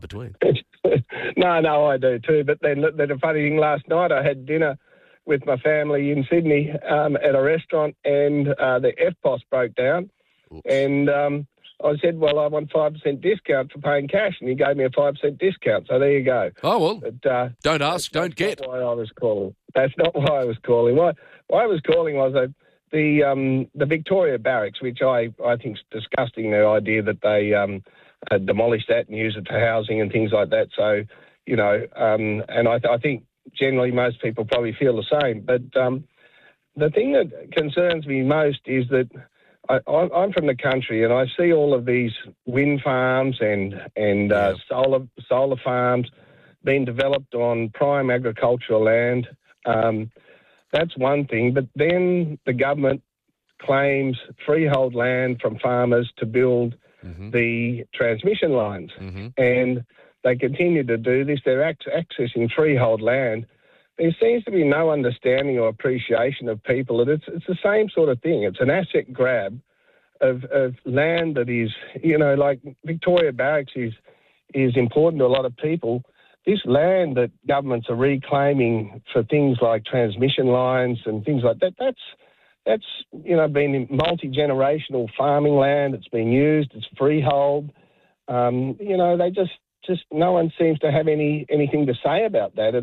between. No, I do too. But then the funny thing, last night I had dinner with my family in Sydney at a restaurant, and the FPOS broke down. Oops. And I said, well, I want 5% discount for paying cash, and he gave me a 5% discount. So there you go. Oh, well, but, don't ask, don't get. That's not why I was calling. That's not why I was calling. Why I was calling was the Victoria Barracks, which I think is disgusting, the idea that they demolish that and use it for housing and things like that. So, you know, and I think generally most people probably feel the same. But the thing that concerns me most is that I'm from the country, and I see all of these wind farms and solar farms being developed on prime agricultural land. That's one thing. But then the government claims freehold land from farmers to build the transmission lines. And they continue to do this. They're accessing freehold land. There seems to be no understanding or appreciation of people. It's the same sort of thing. It's an asset grab of land that is, you know, like Victoria Barracks is important to a lot of people. This land that governments are reclaiming for things like transmission lines and things like that, that's you know, been multi-generational farming land. It's been used. It's freehold. You know, they just no one seems to have anything to say about that.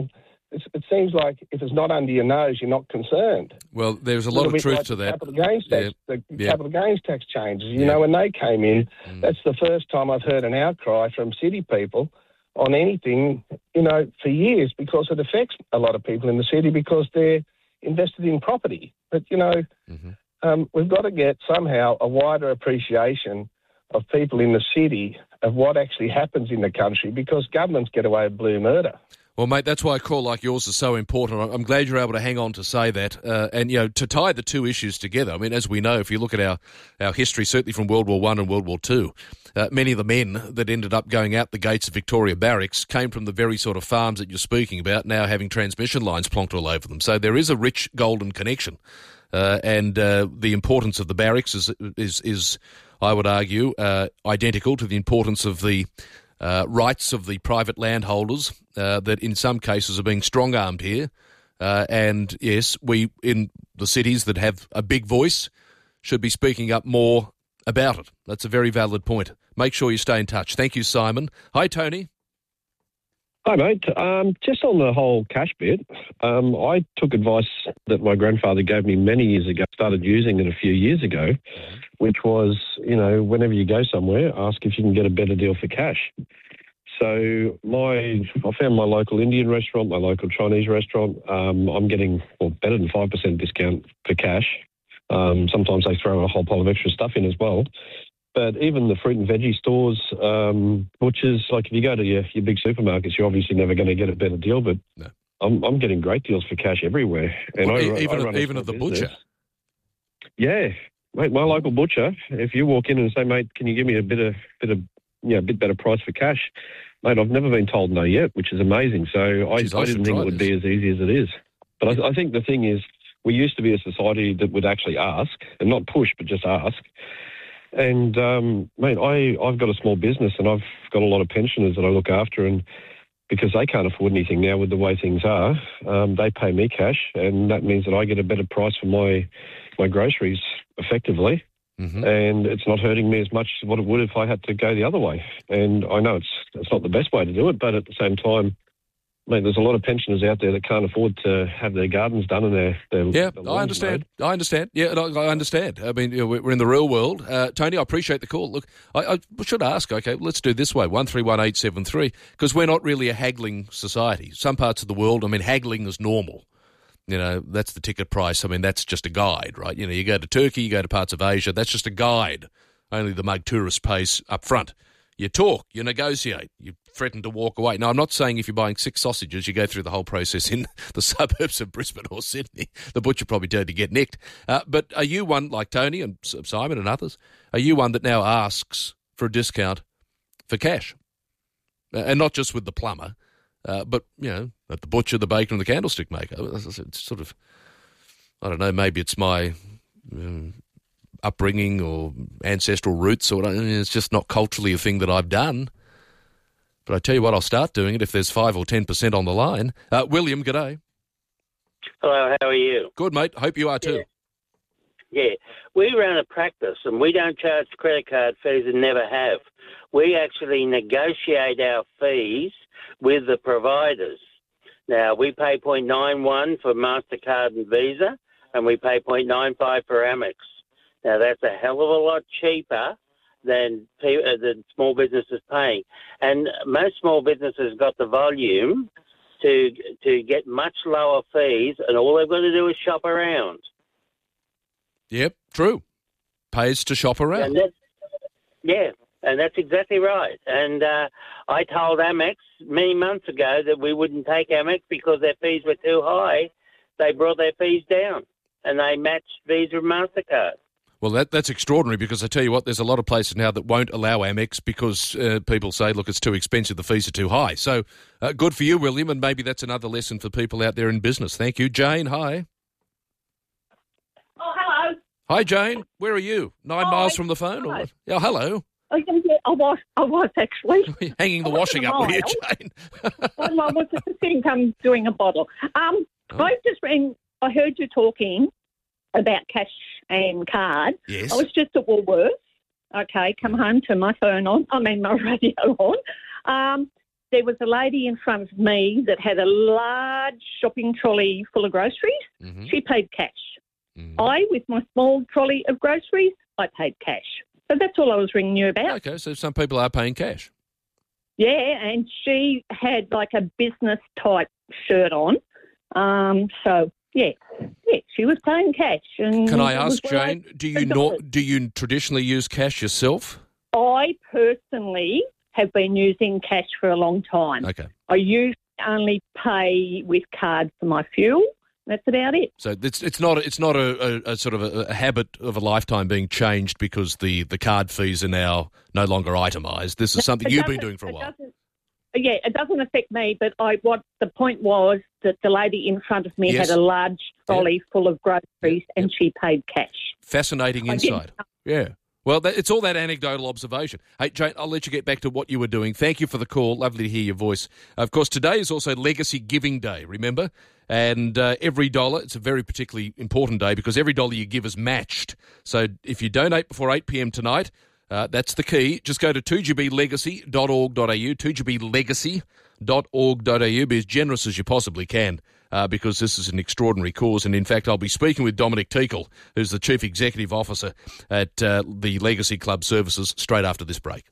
It seems like if it's not under your nose, you're not concerned. Well, there's a lot of truth to that. Capital gains tax, capital gains tax changes. You know, when they came in, that's the first time I've heard an outcry from city people on anything, you know, for years, because it affects a lot of people in the city because they're invested in property. But, you know, we've got to get somehow a wider appreciation of people in the city of what actually happens in the country, because governments get away with blue murder. Well, mate, that's why a call like yours is so important. I'm glad you're able to hang on to say that. And, you know, to tie the two issues together, I mean, as we know, if you look at our history, certainly from World War I and World War II, many of the men that ended up going out the gates of Victoria Barracks came from the very sort of farms that you're speaking about, now having transmission lines plonked all over them. So there is a rich golden connection. And the importance of the barracks is I would argue, identical to the importance of the rights of the private landholders that in some cases are being strong-armed here. And yes, we in the cities that have a big voice should be speaking up more about it. That's a very valid point. Make sure you stay in touch. Thank you, Simon. Hi, Tony. Hi, mate. Just on the whole cash bit, I took advice that my grandfather gave me many years ago, started using it a few years ago, which was, you know, whenever you go somewhere, ask if you can get a better deal for cash. So I found my local Indian restaurant, my local Chinese restaurant. I'm getting better than 5% discount for cash. Sometimes they throw a whole pile of extra stuff in as well. But even the fruit and veggie stores, butchers, like if you go to your big supermarkets, you're obviously never going to get a better deal. But no. I'm getting great deals for cash everywhere. And well, I even at the butcher. Yeah, mate. My local butcher. If you walk in and say, mate, can you give me a bit better price for cash? Mate, I've never been told no yet, which is amazing. So I didn't think it would be as easy as it is. But I think the thing is, we used to be a society that would actually ask, and not push, but just ask. And, mate, I've got a small business and I've got a lot of pensioners that I look after, and because they can't afford anything now with the way things are, they pay me cash, and that means that I get a better price for my groceries effectively. And it's not hurting me as much as what it would if I had to go the other way. And I know it's not the best way to do it, but at the same time, mate, there's a lot of pensioners out there that can't afford to have their gardens done and their I understand. I understand. Yeah, I understand. I mean, you know, we're in the real world. Tony, I appreciate the call. Look, I should ask, okay, let's do it this way, 131873, because we're not really a haggling society. Some parts of the world, I mean, haggling is normal. You know, that's the ticket price. I mean, that's just a guide, right? You know, you go to Turkey, you go to parts of Asia, that's just a guide. Only the mug tourist pays up front. You talk, you negotiate, you threaten to walk away. Now, I'm not saying if you're buying 6 sausages, you go through the whole process in the suburbs of Brisbane or Sydney. The butcher probably told you to get nicked. But are you one, like Tony and Simon and others, are you one that now asks for a discount for cash? And not just with the plumber, but, you know, at the butcher, the baker and the candlestick maker. It's sort of, I don't know, maybe it's my upbringing or ancestral roots, or it's just not culturally a thing that I've done. But I tell you what, I'll start doing it if there's 5 or 10% on the line. William, g'day. Hello, how are you? Good, mate. Hope you are too. Yeah. We run a practice and we don't charge credit card fees and never have. We actually negotiate our fees with the providers. Now, we pay 0.91 for MasterCard and Visa, and we pay 0.95 for Amex. Now, that's a hell of a lot cheaper than small businesses paying. And most small businesses got the volume to get much lower fees, and all they've got to do is shop around. Yep, true. Pays to shop around. And that's exactly right. And I told Amex many months ago that we wouldn't take Amex because their fees were too high. They brought their fees down, and they matched Visa and MasterCard. Well, that's extraordinary because I tell you what, there's a lot of places now that won't allow Amex because people say, look, it's too expensive, the fees are too high. So good for you, William, and maybe that's another lesson for people out there in business. Thank you. Jane, hi. Oh, hello. Hi, Jane. Where are you? 9 miles from the phone? Or... Yeah, hello. Oh, yeah, I was actually. Hanging the washing up, were you, Jane? I was just sitting doing a bottle. I heard you talking about cash and cards. Yes. I was just at Woolworths. Okay, come home, turn my radio on. There was a lady in front of me that had a large shopping trolley full of groceries. Mm-hmm. She paid cash. Mm-hmm. I, with my small trolley of groceries, I paid cash. So that's all I was ringing you about. Okay, so some people are paying cash. Yeah, and she had like a business-type shirt on. Yeah, she was paying cash. And can I ask, Jane, do you traditionally use cash yourself? I personally have been using cash for a long time. Okay. I usually only pay with cards for my fuel. That's about it. So it's not a sort of a habit of a lifetime being changed because the card fees are now no longer itemised. This is something you've been doing for a while. Yeah, it doesn't affect me, but the point was that the lady in front of me had a large trolley full of groceries and she paid cash. Fascinating insight. Yeah. Well, it's all that anecdotal observation. Hey, Jane, I'll let you get back to what you were doing. Thank you for the call. Lovely to hear your voice. Of course, today is also Legacy Giving Day, remember? And every dollar, it's a very particularly important day because every dollar you give is matched. So if you donate before 8 p.m. tonight, that's the key. Just go to 2gblegacy.org.au, 2gblegacy.org.au. Be as generous as you possibly can because this is an extraordinary cause. And in fact, I'll be speaking with Dominic Teakle, who's the Chief Executive Officer at the Legacy Club Services, straight after this break.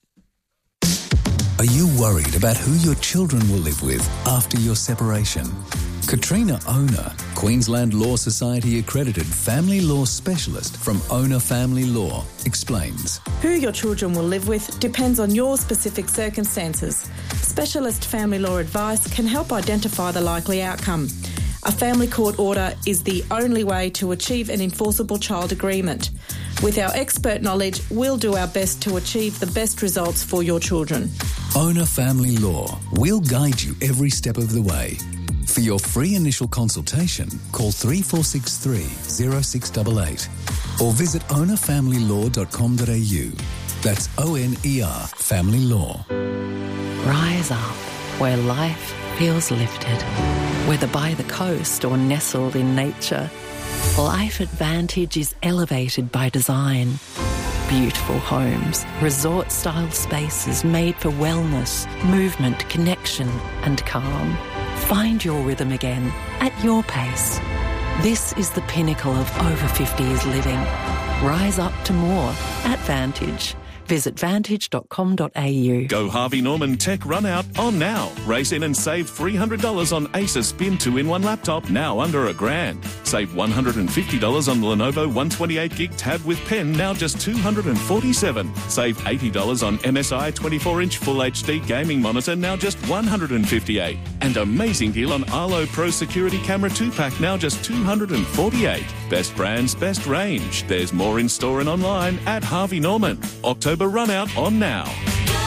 Are you worried about who your children will live with after your separation? Katrina Owner, Queensland Law Society accredited family law specialist from Owner Family Law, explains. Who your children will live with depends on your specific circumstances. Specialist family law advice can help identify the likely outcome. A family court order is the only way to achieve an enforceable child agreement. With our expert knowledge, we'll do our best to achieve the best results for your children. Owner Family Law. We'll guide you every step of the way. For your free initial consultation, call 3463 0688 or visit ownerfamilylaw.com.au. That's ONER Family Law. Rise up where life feels lifted. Whether by the coast or nestled in nature, Life Advantage is elevated by design. Beautiful homes, resort-style spaces made for wellness, movement, connection and calm. Find your rhythm again at your pace. This is the pinnacle of over 50s living. Rise up to more at Vantage. Visit vantage.com.au. Go Harvey Norman Tech Run Out on now. Race in and save $300 on Acer Spin 2-in-1 laptop, now under $1,000. Save $150 on the Lenovo 128GB tab with pen, now just $247. Save $80 on MSI 24-inch Full HD gaming monitor, now just $158. And amazing deal on Arlo Pro Security Camera 2-pack, now just $248. Best brands, best range. There's more in store and online at Harvey Norman. October Run Out on now. Go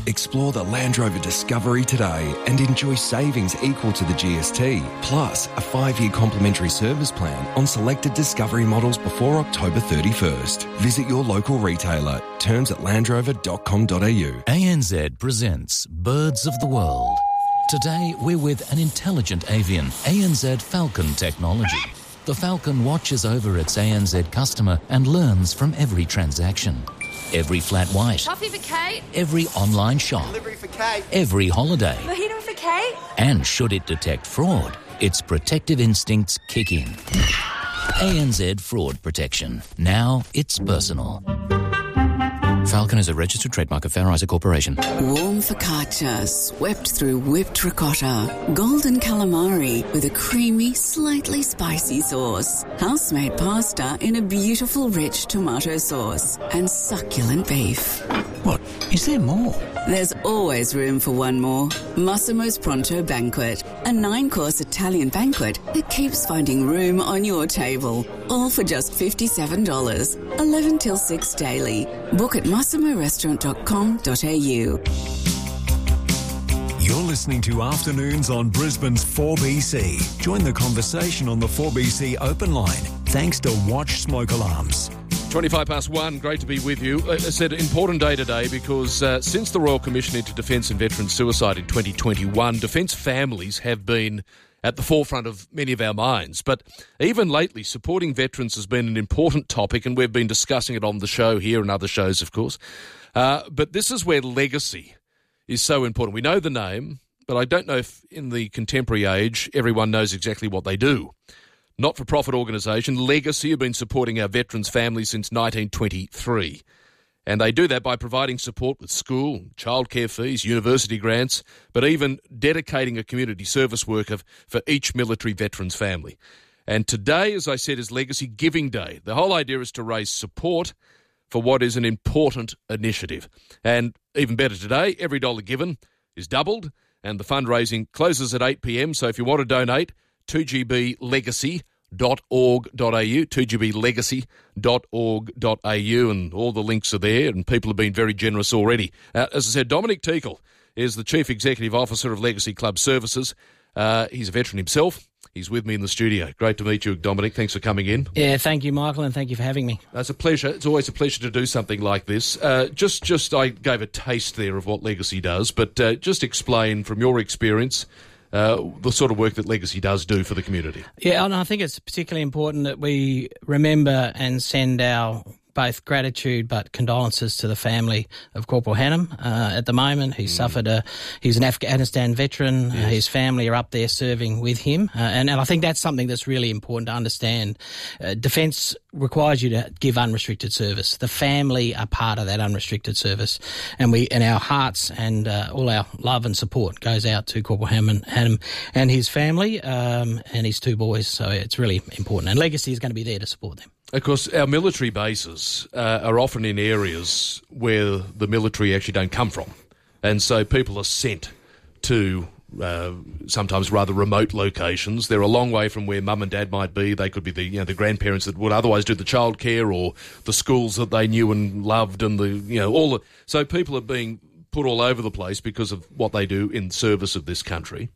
Explore the Land Rover Discovery today and enjoy savings equal to the GST, plus a 5-year complimentary service plan on selected Discovery models before October 31st. Visit your local retailer. Terms at landrover.com.au. ANZ presents Birds of the World. Today we're with an intelligent avian, ANZ Falcon technology. The Falcon watches over its ANZ customer and learns from every transaction. Every flat white. Coffee for Kate. Every online shop. Delivery for Kate. Every holiday. Mojito for Kate. And should it detect fraud, its protective instincts kick in. ANZ Fraud Protection. Now it's personal. Falcon is a registered trademark of Fair Isaac Corporation. Warm focaccia swept through whipped ricotta. Golden calamari with a creamy, slightly spicy sauce. House-made pasta in a beautiful, rich tomato sauce. And succulent beef. What? Is there more? There's always room for one more. Massimo's Pronto Banquet. A 9-course Italian banquet that keeps finding room on your table. All for just $57. 11 till 6 daily. Book at massimorestaurant.com.au. You're listening to Afternoons on Brisbane's 4BC. Join the conversation on the 4BC open line. Thanks to Watch Smoke Alarms. 1:25, great to be with you. I said important day today because since the Royal Commission into Defence and Veterans Suicide in 2021, defence families have been at the forefront of many of our minds. But even lately, supporting veterans has been an important topic, and we've been discussing it on the show here and other shows, of course. But this is where legacy is so important. We know the name, but I don't know if in the contemporary age everyone knows exactly what they do. Not-for-profit organisation Legacy have been supporting our veterans' families since 1923. And they do that by providing support with school, childcare fees, university grants, but even dedicating a community service worker for each military veteran's family. And today, as I said, is Legacy Giving Day. The whole idea is to raise support for what is an important initiative. And even better today, every dollar given is doubled, and the fundraising closes at 8 p.m. So if you want to donate, 2gblegacy.org.au, 2gblegacy.org.au, and all the links are there, and people have been very generous already. As I said, Dominic Teakle is the Chief Executive Officer of Legacy Club Services. He's a veteran himself. He's with me in the studio. Great to meet you, Dominic. Thanks for coming in. Yeah, thank you, Michael, and thank you for having me. It's a pleasure. It's always a pleasure to do something like this. Just I gave a taste there of what Legacy does, but just explain from your experience the sort of work that Legacy does do for the community. Yeah, and I think it's particularly important that we remember and send our both gratitude but condolences to the family of Corporal Hannum. At the moment, he's he's an Afghanistan veteran. Yes. His family are up there serving with him. And I think that's something that's really important to understand. Defence requires you to give unrestricted service. The family are part of that unrestricted service. And our hearts and all our love and support goes out to Corporal Hannum and his family and his 2 boys. So it's really important. And Legacy is going to be there to support them. Of course, our military bases are often in areas where the military actually don't come from. And so people are sent to sometimes rather remote locations. They're a long way from where mum and dad might be. They could be the grandparents that would otherwise do the childcare, or the schools that they knew and loved, and so people are being put all over the place because of what they do in service of this country.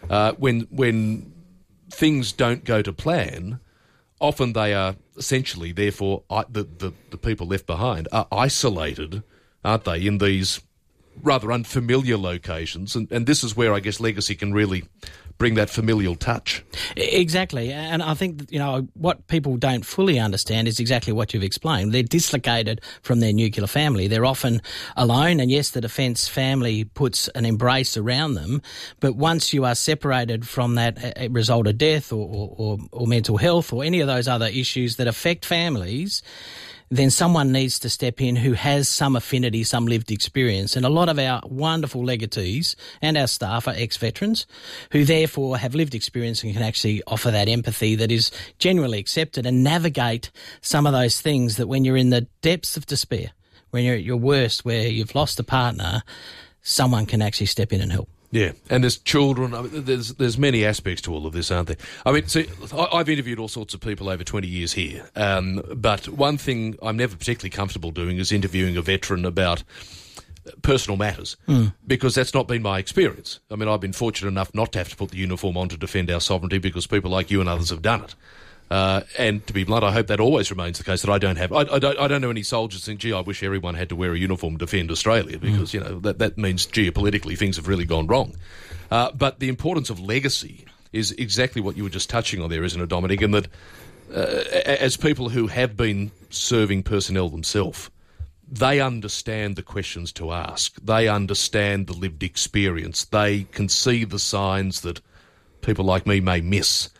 When things don't go to plan, often they are essentially, therefore, the people left behind are isolated, aren't they, in these rather unfamiliar locations. And this is where I guess Legacy can really bring that familial touch. Exactly. And I think, what people don't fully understand is exactly what you've explained. They're dislocated from their nuclear family. They're often alone, and yes, the defence family puts an embrace around them, but once you are separated from that result of death or mental health or any of those other issues that affect families, then someone needs to step in who has some affinity, some lived experience. And a lot of our wonderful legatees and our staff are ex-veterans who therefore have lived experience and can actually offer that empathy that is genuinely accepted and navigate some of those things that when you're in the depths of despair, when you're at your worst, where you've lost a partner, someone can actually step in and help. Yeah, and there's children. I mean, there's many aspects to all of this, aren't there? I mean, see, I've interviewed all sorts of people over 20 years here, but one thing I'm never particularly comfortable doing is interviewing a veteran about personal matters, because that's not been my experience. I mean, I've been fortunate enough not to have to put the uniform on to defend our sovereignty because people like you and others have done it. And to be blunt, I hope that always remains the case, that I don't have... I don't know any soldiers think, gee, I wish everyone had to wear a uniform to defend Australia, because, that means geopolitically things have really gone wrong. But the importance of legacy is exactly what you were just touching on there, isn't it, Dominic? And that as people who have been serving personnel themselves, they understand the questions to ask. They understand the lived experience. They can see the signs that people like me may miss.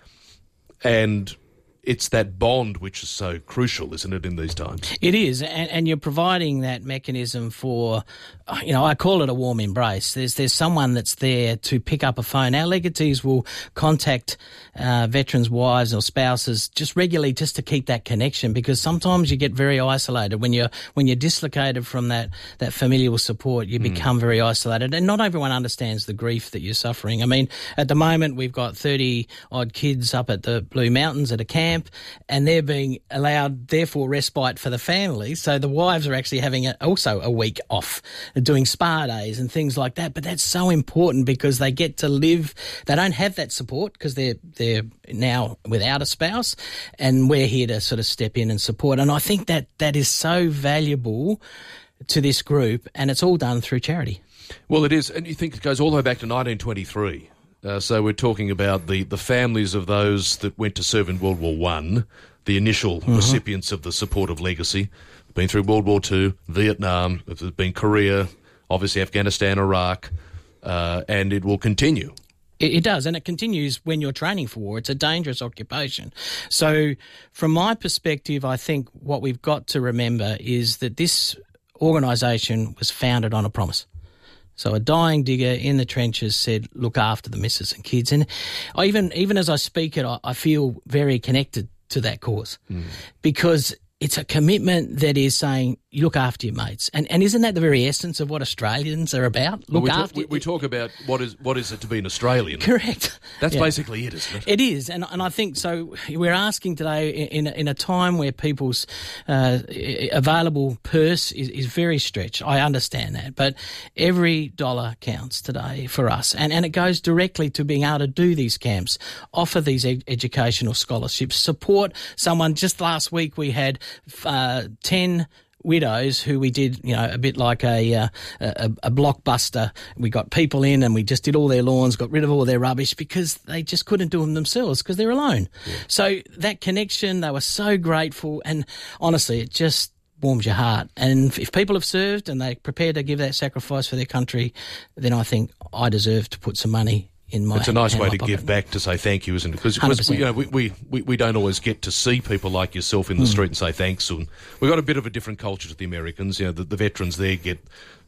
And it's that bond which is so crucial, isn't it, in these times? It is, and you're providing that mechanism for, I call it a warm embrace. There's someone that's there to pick up a phone. Our legatees will contact veterans' wives or spouses just regularly just to keep that connection, because sometimes you get very isolated. When you're dislocated from that familial support, you become very isolated, and not everyone understands the grief that you're suffering. I mean, at the moment, we've got 30-odd kids up at the Blue Mountains at a camp, and they're being allowed, therefore, respite for the family. So the wives are actually having also a week off, doing spa days and things like that. But that's so important because they get to live. They don't have that support because they're now without a spouse, and we're here to sort of step in and support. And I think that is so valuable to this group, and it's all done through charity. Well, it is, and you think it goes all the way back to 1923. So we're talking about the families of those that went to serve in World War I, the initial recipients of the support of legacy. Been through World War II, Vietnam, there's been Korea, obviously Afghanistan, Iraq, and it will continue. It does, and it continues when you're training for war. It's a dangerous occupation. So from my perspective, I think what we've got to remember is that this organisation was founded on a promise. So a dying digger in the trenches said, look after the missus and kids. And even as I speak it, I feel very connected to that cause because it's a commitment that is saying, look after your mates. And isn't that the very essence of what Australians are about? We talk about what is it to be an Australian. Correct. That's basically it, isn't it? It is. And I think so. We're asking today in a time where people's available purse is very stretched. I understand that. But every dollar counts today for us. And it goes directly to being able to do these camps, offer these educational scholarships, support someone. Just last week we had 10 widows who we did, a bit like a blockbuster. We got people in and we just did all their lawns, got rid of all their rubbish because they just couldn't do them themselves because they're alone. Yeah. So that connection, they were so grateful, and honestly, it just warms your heart. And if people have served and they're prepared to give that sacrifice for their country, then I think I deserve to put some money in my. It's a nice way to give back, to say thank you, isn't it? Because we don't always get to see people like yourself in the street and say thanks. And we've got a bit of a different culture to the Americans. The veterans there get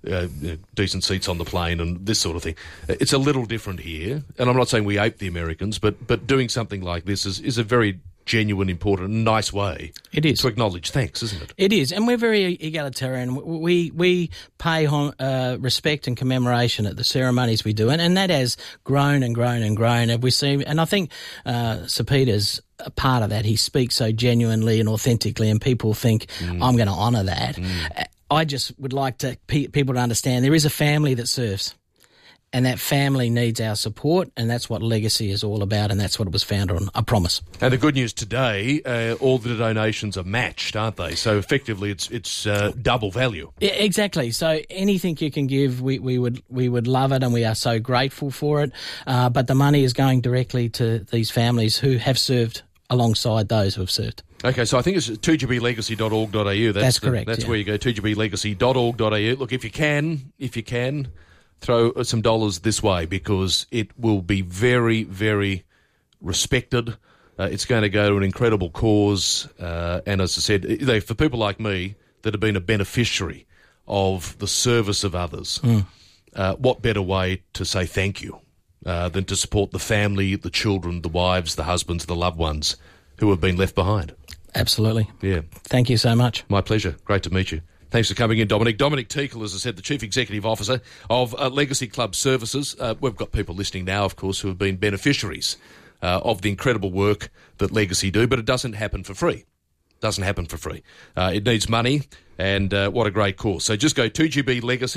decent seats on the plane and this sort of thing. It's a little different here, and I'm not saying we ape the Americans, but doing something like this is a very genuine, important, nice way it is to acknowledge thanks, isn't it? It is, and we're very egalitarian. We pay respect and commemoration at the ceremonies we do, and that has grown and grown and grown. And we see, and I think Sir Peter's a part of that. He speaks so genuinely and authentically, and people think I'm going to honour that. I just would like people to understand there is a family that serves. And that family needs our support, and that's what legacy is all about, and that's what it was founded on, a promise. And the good news today, all the donations are matched, aren't they? So effectively it's double value. Yeah, exactly. So anything you can give, we would love it, and we are so grateful for it. But the money is going directly to these families who have served alongside those who have served. Okay, so I think it's 2gblegacy.org.au. That's correct. That's where you go, 2gblegacy.org.au. Look, if you can, throw some dollars this way, because it will be very, very respected. It's going to go to an incredible cause. And as I said, for people like me that have been a beneficiary of the service of others, what better way to say thank you than to support the family, the children, the wives, the husbands, the loved ones who have been left behind? Absolutely. Yeah. Thank you so much. My pleasure. Great to meet you. Thanks for coming in, Dominic. Dominic Teakle, as I said, the Chief Executive Officer of Legacy Club Services. We've got people listening now, of course, who have been beneficiaries of the incredible work that Legacy do, but it doesn't happen for free. It needs money, and what a great cause. So just go 2gblegacy.org.au.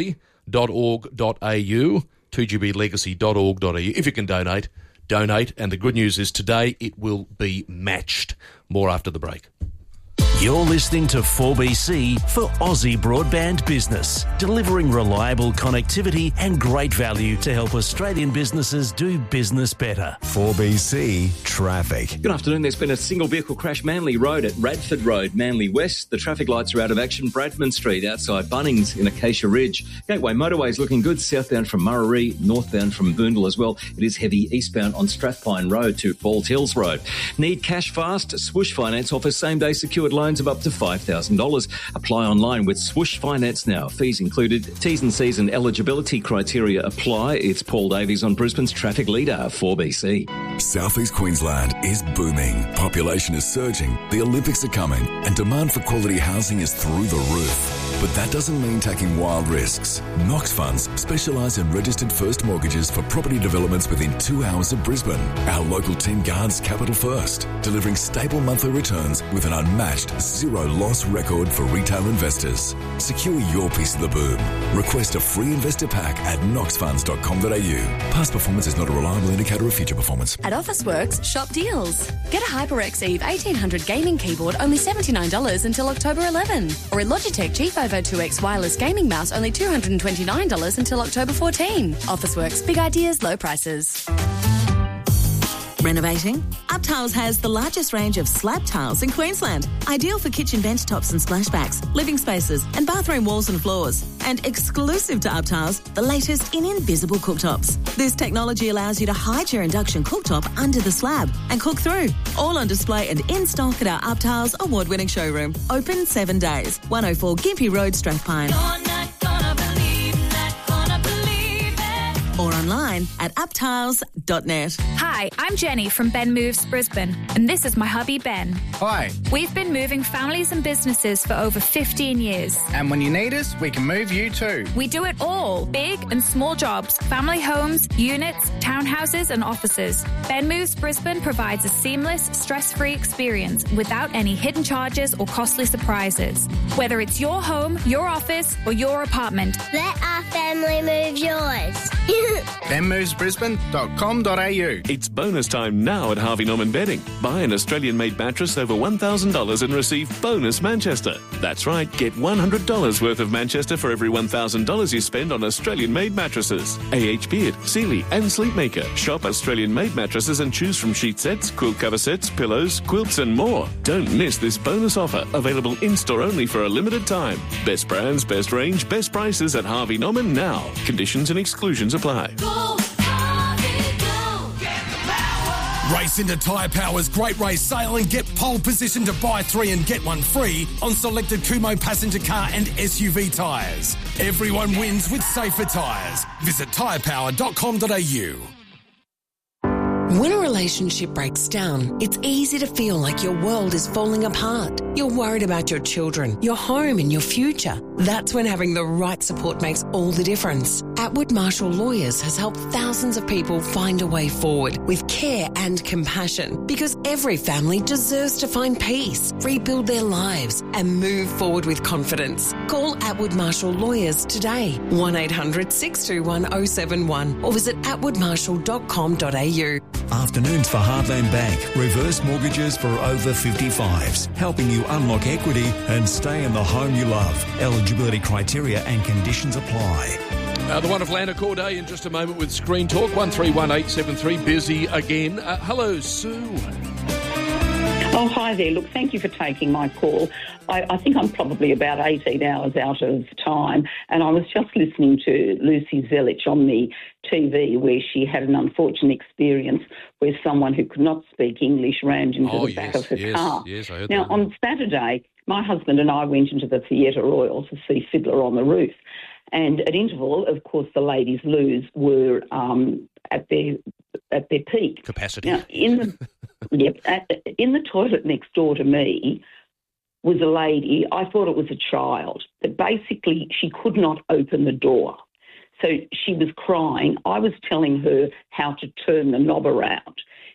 2gblegacy.org.au. If you can donate, and the good news is today it will be matched. More after the break. You're listening to 4BC for Aussie Broadband Business, delivering reliable connectivity and great value to help Australian businesses do business better. 4BC Traffic. Good afternoon. There's been a single vehicle crash Manly Road at Radford Road, Manly West. The traffic lights are out of action. Bradman Street outside Bunnings in Acacia Ridge. Gateway Motorway is looking good, southbound from Murray, northbound from Boondall as well. It is heavy eastbound on Strathpine Road to Bald Hills Road. Need cash fast? Swoosh Finance offers same-day secured loans of up to $5,000. Apply online with Swoosh Finance now. Fees included. T's and C's and eligibility criteria apply. It's Paul Davies on Brisbane's traffic leader, 4BC. Southeast Queensland is booming. Population is surging. The Olympics are coming, and demand for quality housing is through the roof. But that doesn't mean taking wild risks. Knox Funds specialise in registered first mortgages for property developments within 2 hours of Brisbane. Our local team guards capital first, delivering stable monthly returns with an unmatched zero loss record for retail investors. Secure your piece of the boom. Request a free investor pack at knoxfunds.com.au. Past performance is not a reliable indicator of future performance. At Officeworks, shop deals. Get a HyperX Eve 1800 gaming keyboard only $79 until October 11. Or a Logitech G502 X wireless gaming mouse only $229 until October 14. Officeworks, big ideas, low prices. Renovating? UpTiles has the largest range of slab tiles in Queensland. Ideal for kitchen bench tops and splashbacks, living spaces and bathroom walls and floors. And exclusive to UpTiles, the latest in invisible cooktops. This technology allows you to hide your induction cooktop under the slab and cook through. All on display and in stock at our UpTiles award-winning showroom. Open 7 days. 104 Gympie Road, Strathpine. Or online at uptiles.net. Hi, I'm Jenny from Ben Moves Brisbane, and this is my hubby Ben. Hi. We've been moving families and businesses for over 15 years. And when you need us, we can move you too. We do it all, big and small jobs, family homes, units, townhouses and offices. Ben Moves Brisbane provides a seamless, stress-free experience without any hidden charges or costly surprises. Whether it's your home, your office or your apartment. Let our family move yours. benmovesbrisbane.com.au. It's bonus time now at Harvey Norman Bedding. Buy an Australian-made mattress over $1,000 and receive bonus Manchester. That's right, get $100 worth of Manchester for every $1,000 you spend on Australian-made mattresses. AH Beard, Sealy and Sleepmaker. Shop Australian-made mattresses and choose from sheet sets, quilt cover sets, pillows, quilts and more. Don't miss this bonus offer, available in-store only for a limited time. Best brands, best range, best prices at Harvey Norman now. Conditions and exclusions apply. Race into Tyre Power's Great Race Sale and get pole position to buy 3 and get 1 free on selected Kumho passenger car and SUV tyres. Everyone wins with safer tyres. Visit tyrepower.com.au. When a relationship breaks down, it's easy to feel like your world is falling apart. You're worried about your children, your home and your future. That's when having the right support makes all the difference. Atwood Marshall Lawyers has helped thousands of people find a way forward with care and compassion, because every family deserves to find peace, rebuild their lives and move forward with confidence. Call Atwood Marshall Lawyers today, 1-800-621-071 or visit atwoodmarshall.com.au. Afternoons for Heartland Bank. Reverse mortgages for over 55s, helping you unlock equity and stay in the home you love. Eligibility criteria and conditions apply. The wonderful Anna Corday in just a moment with Screen Talk. 131873, busy again. Hello, Sue. Oh, hi there. Look, thank you for taking my call. I think I'm probably about 18 hours out of time, and I was just listening to Lucy Zelich on the TV where she had an unfortunate experience where someone who could not speak English rammed into the back of her car. Yes, I heard now, that. On Saturday, my husband and I went into the Theatre Royal to see Fiddler on the Roof, and at interval, of course, the ladies' loos were at their peak capacity. Now, in the toilet next door to me was a lady. I thought it was a child, but basically she could not open the door. So she was crying. I was telling her how to turn the knob around.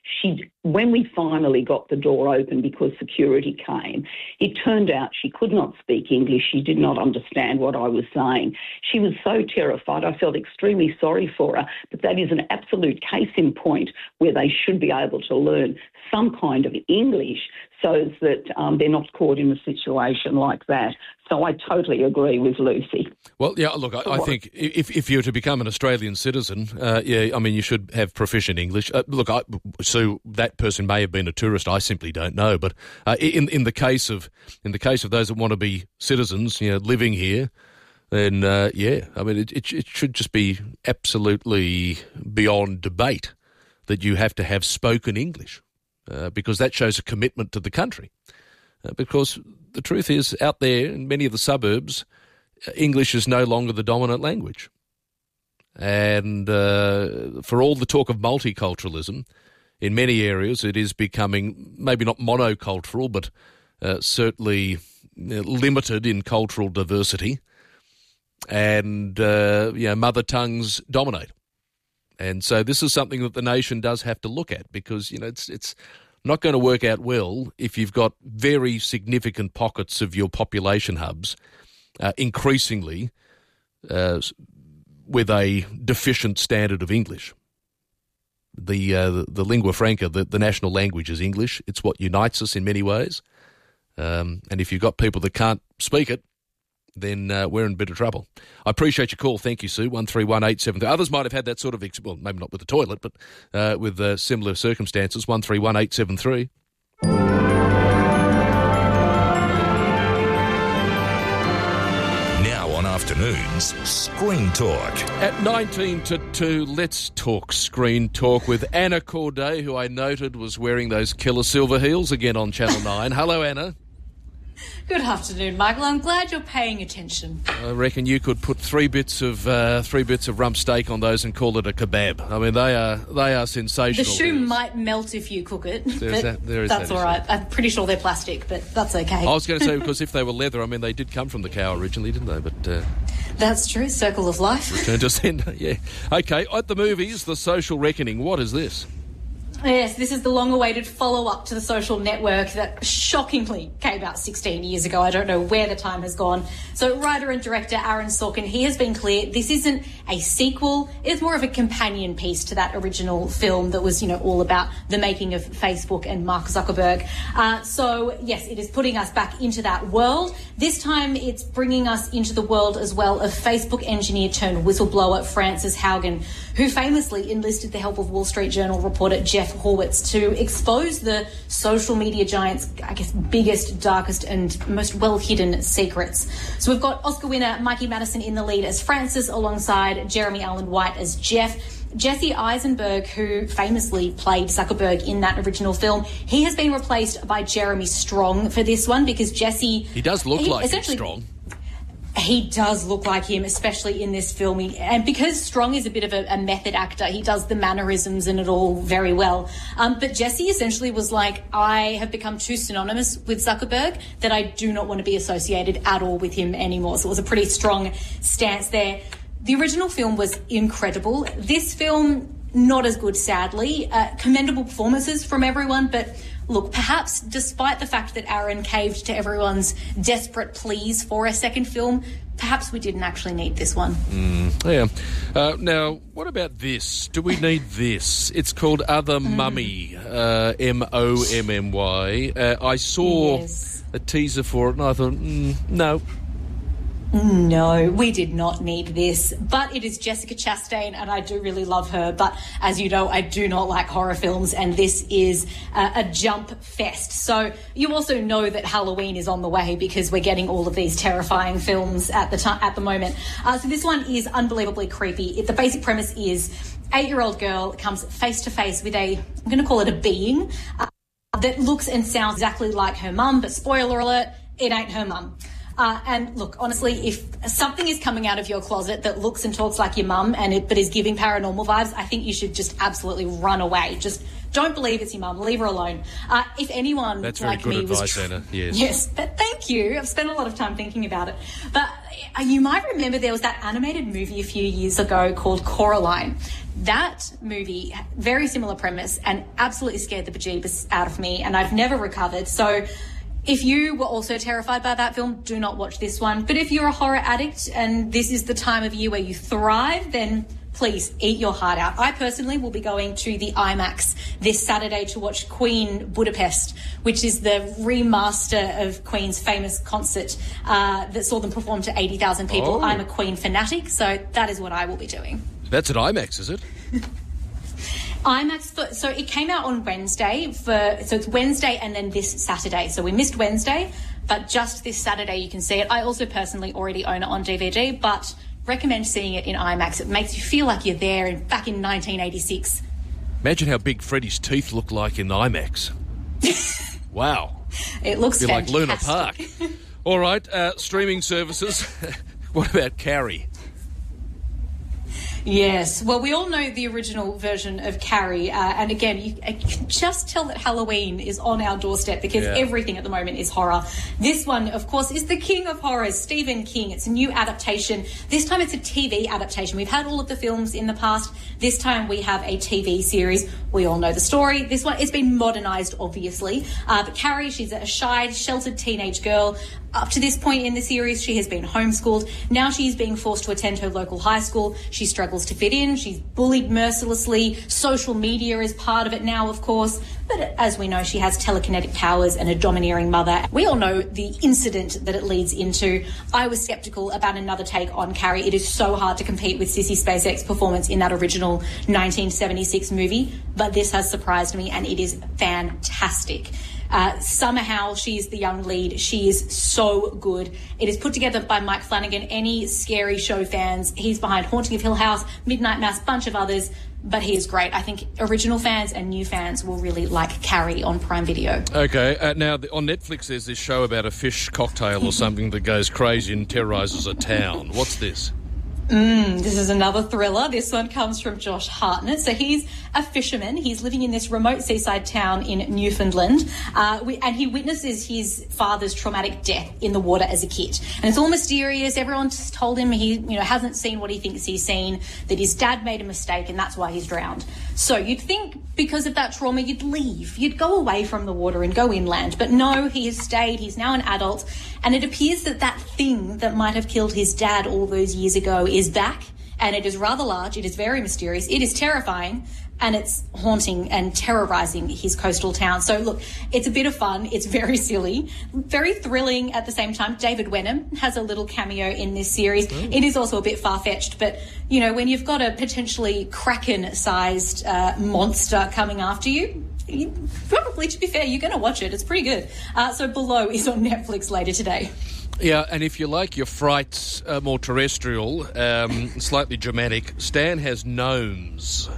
when we finally got the door open because security came, it turned out she could not speak English. She did not understand what I was saying. She was so terrified. I felt extremely sorry for her, but that is an absolute case in point where they should be able to learn some kind of English so that they're not caught in a situation like that. So I totally agree with Lucy. Well, yeah, look, I think if you're to become an Australian citizen, you should have proficient English. Sue, that person may have been a tourist. I simply don't know. But in the case of those that want to be citizens, living here, then it should just be absolutely beyond debate that you have to have spoken English, because that shows a commitment to the country. Because the truth is, out there in many of the suburbs, English is no longer the dominant language. And for all the talk of multiculturalism, in many areas it is becoming maybe not monocultural, but certainly limited in cultural diversity. And mother tongues dominate. And so this is something that the nation does have to look at, because it's not going to work out well if you've got very significant pockets of your population hubs increasingly with a deficient standard of English. The lingua franca, the national language is English. It's what unites us in many ways. And if you've got people that can't speak it, then we're in a bit of trouble. I appreciate your call. Thank you, Sue. 131873. Others might have had that sort of, maybe not with the toilet, but with similar circumstances. 131873. Now on afternoons, Screen Talk. At 19 to 2, let's talk Screen Talk with Anna Corday, who I noted was wearing those killer silver heels again on Channel 9. Hello, Anna. Good afternoon, Michael. I'm glad you're paying attention. I reckon you could put three bits of rump steak on those and call it a kebab. I mean, they are sensational. The shoe might melt if you cook it, that's all right. I'm pretty sure they're plastic, but that's okay. I was going to say, because if they were leather, I mean, they did come from the cow originally, didn't they? But that's true. Circle of life. Return to sender. Yeah. Okay. At the movies, The Social Reckoning. What is this? Yes, this is the long-awaited follow-up to The Social Network that shockingly came out 16 years ago. I don't know where the time has gone. So writer and director Aaron Sorkin, he has been clear this isn't a sequel. It's more of a companion piece to that original film that was, all about the making of Facebook and Mark Zuckerberg. So, yes, it is putting us back into that world. This time it's bringing us into the world as well of Facebook engineer turned whistleblower Frances Haugen, who famously enlisted the help of Wall Street Journal reporter Jeff Horwitz to expose the social media giant's, biggest, darkest and most well-hidden secrets. So we've got Oscar winner Mikey Madison in the lead as Francis, alongside Jeremy Allen White as Jeff. Jesse Eisenberg, who famously played Zuckerberg in that original film, he has been replaced by Jeremy Strong for this one, because Jesse... He does look like he's strong. He does look like him, especially in this film. And because Strong is a bit of a method actor, he does the mannerisms and it all very well. But Jesse essentially was like, I have become too synonymous with Zuckerberg that I do not want to be associated at all with him anymore. So it was a pretty strong stance there. The original film was incredible. This film, not as good, sadly. Commendable performances from everyone, but... Look, perhaps despite the fact that Aaron caved to everyone's desperate pleas for a second film, perhaps we didn't actually need this one. Yeah. Now, what about this? Do we need this? It's called Other Mummy, Mommy. I saw a teaser for it and I thought, no. No, we did not need this, but it is Jessica Chastain and I do really love her, but as you know, I do not like horror films and this is a jump fest. So you also know that Halloween is on the way because we're getting all of these terrifying films at the moment. So this one is unbelievably creepy. The basic premise is 8-year-old girl comes face to face with I'm going to call it a being that looks and sounds exactly like her mum, but spoiler alert, it ain't her mum. And look, honestly, if something is coming out of your closet that looks and talks like your mum but is giving paranormal vibes, I think you should just absolutely run away. Just don't believe it's your mum. Leave her alone. If anyone That's very like good me advice, Anna. Yes. Yes, but thank you. I've spent a lot of time thinking about it. But you might remember there was that animated movie a few years ago called Coraline. That movie, very similar premise, and absolutely scared the bejeebus out of me, and I've never recovered. So if you were also terrified by that film, do not watch this one. But if you're a horror addict and this is the time of year where you thrive, then please eat your heart out. I personally will be going to the IMAX this Saturday to watch Queen Budapest, which is the remaster of Queen's famous concert that saw them perform to 80,000 people. Oh. I'm a Queen fanatic, so that is what I will be doing. That's at IMAX, is it? IMAX, so it came out on Wednesday, so it's Wednesday and then this Saturday. So we missed Wednesday, but just this Saturday you can see it. I also personally already own it on DVD, but recommend seeing it in IMAX. It makes you feel like you're there back in 1986. Imagine how big Freddie's teeth look like in IMAX. Wow. It looks fantastic. Like Luna Park. fantastic. All right, streaming services. What about Carrie? Yes. Well, we all know the original version of Carrie. And again, you can just tell that Halloween is on our doorstep because everything at the moment is horror. This one, of course, is the king of horrors, Stephen King. It's a new adaptation. This time it's a TV adaptation. We've had all of the films in the past. This time we have a TV series. We all know the story. This one, it's been modernised, obviously. But Carrie, she's a shy, sheltered teenage girl. Up to this point in the series, she has been homeschooled. Now she's being forced to attend her local high school. She struggles to fit in. She's bullied mercilessly. Social media is part of it now, of course. But as we know, she has telekinetic powers and a domineering mother. We all know the incident that it leads into. I was sceptical about another take on Carrie. It is so hard to compete with Sissy Spacek's performance in that original 1976 movie. But this has surprised me, and it is fantastic. Summer Howell, she's the young lead. She is so good. It is put together by Mike Flanagan. Any scary show fans, he's behind Haunting of Hill House, Midnight Mass, bunch of others, but he is great. I think original fans and new fans will really like Carrie on Prime Video. Okay, now on Netflix there's this show about a fish cocktail or something that goes crazy and terrorises a town. What's this? This is another thriller. This one comes from Josh Hartnett. So he's a fisherman. He's living in this remote seaside town in Newfoundland, and he witnesses his father's traumatic death in the water as a kid. And it's all mysterious. Everyone's told him he, hasn't seen what he thinks he's seen, that his dad made a mistake, and that's why he's drowned. So you'd think because of that trauma, you'd leave. You'd go away from the water and go inland. But no, he has stayed. He's now an adult. And it appears that that thing that might have killed his dad all those years ago is back. And it is rather large. It is very mysterious. It is terrifying. And it's haunting and terrorising his coastal town. So, look, it's a bit of fun. It's very silly, very thrilling at the same time. David Wenham has a little cameo in this series. It is also a bit far-fetched, but, when you've got a potentially Kraken-sized monster coming after you probably, to be fair, you're going to watch it. It's pretty good. So Below is on Netflix later today. Yeah, and if you like your frights more terrestrial, slightly dramatic, Stan has Gnomes.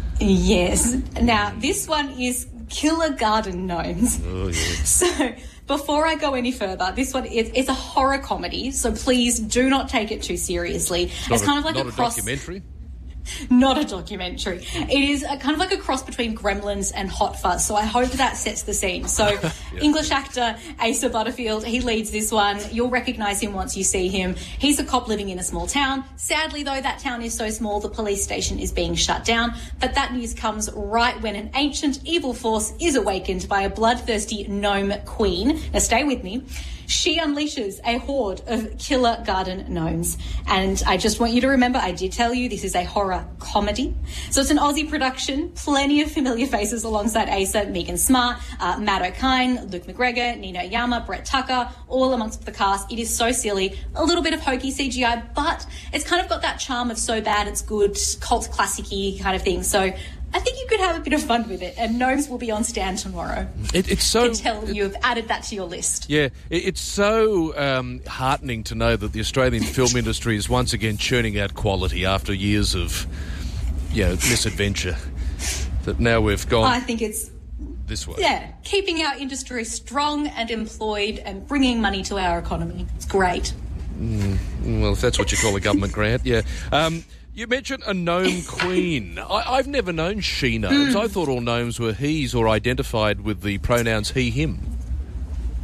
Yes. Now, this one is Killer Garden Gnomes. Oh, yeah. So, before I go any further, this one is a horror comedy, so please do not take it too seriously. It's kind of like a documentary? Not a documentary. It is kind of like a cross between Gremlins and Hot Fuzz, so I hope that sets the scene. So Yeah. English actor Asa Butterfield, he leads this one. You'll recognise him once you see him. He's a cop living in a small town. Sadly, though, that town is so small, the police station is being shut down. But that news comes right when an ancient evil force is awakened by a bloodthirsty gnome queen. Now, stay with me. She unleashes a horde of killer garden gnomes. And I just want you to remember, I did tell you, this is a horror comedy. So it's an Aussie production, plenty of familiar faces alongside Asa, Megan Smart, Matt O'Kine, Luke McGregor, Nina Oyama, Brett Tucker, all amongst the cast. It is so silly, a little bit of hokey CGI, but it's kind of got that charm of so bad it's good, cult classic-y kind of thing. So I think you could have a bit of fun with it, and Gnomes will be on Stan tomorrow. It's so... I can tell you've added that to your list. Yeah, it's so heartening to know that the Australian film industry is once again churning out quality after years of, misadventure. That now we've gone... I think it's... this way. Yeah, keeping our industry strong and employed and bringing money to our economy. It's great. Well, if that's what you call a government grant, yeah. You mentioned a gnome queen. I've never known she-gnomes. I thought all gnomes were he's or identified with the pronouns he, him.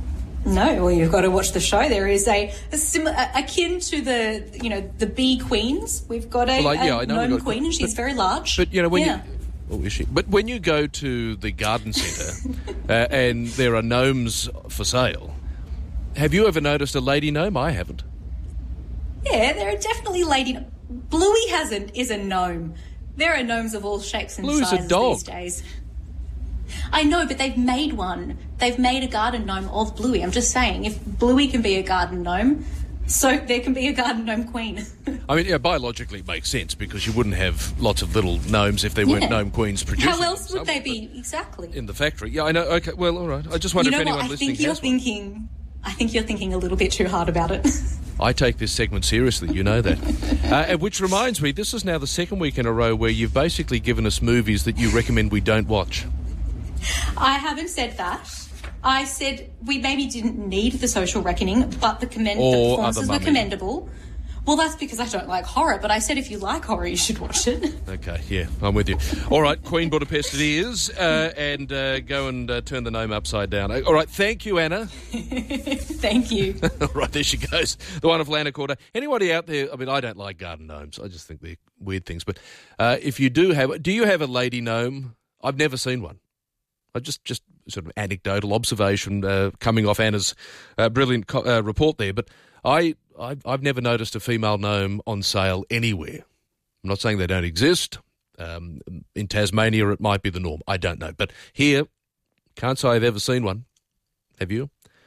No, well, you've got to watch the show. There is a similar, akin to the bee queens. We've got a gnome queen, and she's very large. But But when you go to the garden centre and there are gnomes for sale, have you ever noticed a lady gnome? I haven't. Yeah, there are definitely Bluey is a gnome. There are gnomes of all shapes and Bluey's sizes a dog. these days. I know, but they've made one. They've made a garden gnome of Bluey. I'm just saying, if Bluey can be a garden gnome, so there can be a garden gnome queen. I mean, biologically it makes sense because you wouldn't have lots of little gnomes if there weren't gnome queens producing. How else would they be? Exactly. In the factory. Yeah, I know. Okay, well, all right. I just wonder if anyone listening has one. I think you're thinking a little bit too hard about it. I take this segment seriously, you know that. Which reminds me, this is now the second week in a row where you've basically given us movies that you recommend we don't watch. I haven't said that. I said we maybe didn't need The Social Reckoning, but the performances were commendable. Well, that's because I don't like horror, but I said if you like horror, you should watch it. Okay, yeah, I'm with you. All right, Queen Budapest it is, and go and turn the gnome upside down. All right, thank you, Anna. Thank you. All right, there she goes, the one of Lana Corder. Anybody out there, I mean, I don't like garden gnomes. I just think they're weird things. But if you do you have a lady gnome? I've never seen one. I just sort of anecdotal observation coming off Anna's brilliant report there, but I've never noticed a female gnome on sale anywhere. I'm not saying they don't exist. In Tasmania, it might be the norm. I don't know. But here, can't say I've ever seen one. Have you?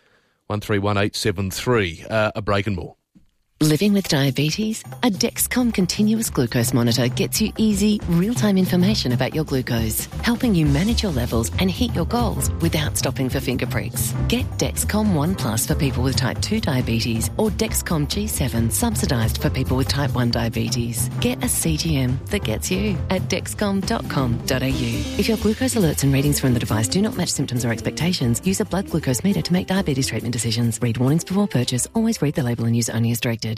131873. A break and more. Living with diabetes? A Dexcom continuous glucose monitor gets you easy, real-time information about your glucose, helping you manage your levels and hit your goals without stopping for finger pricks. Get Dexcom One Plus for people with type 2 diabetes or Dexcom G7 subsidised for people with type 1 diabetes. Get a CGM that gets you at dexcom.com.au. If your glucose alerts and readings from the device do not match symptoms or expectations, use a blood glucose meter to make diabetes treatment decisions. Read warnings before purchase. Always read the label and use only as directed.